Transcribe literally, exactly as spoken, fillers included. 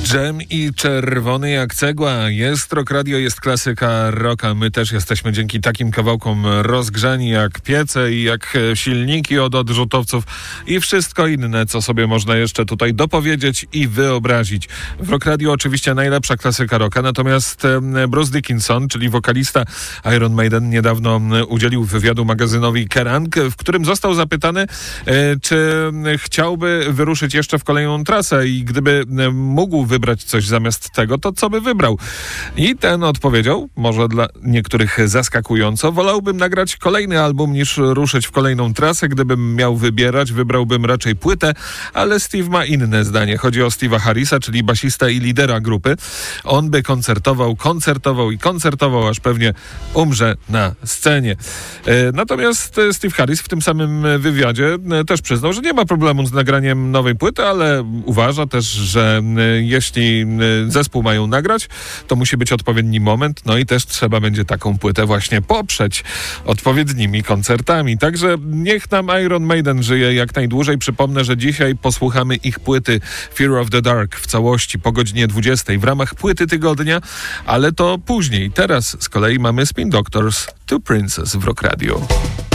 Dżem i czerwony jak cegła. Jest Rock Radio, jest klasyka rocka. My też jesteśmy dzięki takim kawałkom rozgrzani jak piece i jak silniki od odrzutowców i wszystko inne, co sobie można jeszcze tutaj dopowiedzieć i wyobrazić. W Rock Radio oczywiście najlepsza klasyka rocka, natomiast Bruce Dickinson, czyli wokalista Iron Maiden, niedawno udzielił wywiadu magazynowi Kerrang, w którym został zapytany, czy chciałby wyruszyć jeszcze w kolejną trasę i gdyby mógł wybrać coś zamiast tego, to co by wybrał? I ten odpowiedział, może dla niektórych zaskakująco, wolałbym nagrać kolejny album niż ruszyć w kolejną trasę. Gdybym miał wybierać, wybrałbym raczej płytę, ale Steve ma inne zdanie. Chodzi o Steve'a Harrisa, czyli basista i lidera grupy. On by koncertował, koncertował i koncertował, aż pewnie umrze na scenie. Natomiast Steve Harris w tym samym wywiadzie też przyznał, że nie ma problemu z nagraniem nowej płyty, ale uważa też, że jeśli zespół mają nagrać, to musi być odpowiedni moment, no i też trzeba będzie taką płytę właśnie poprzeć odpowiednimi koncertami. Także niech nam Iron Maiden żyje jak najdłużej. Przypomnę, że dzisiaj posłuchamy ich płyty Fear of the Dark w całości po godzinie dwudziestej w ramach płyty tygodnia, ale to później. Teraz z kolei mamy Spin Doctors, Two Princes w Rock Radio.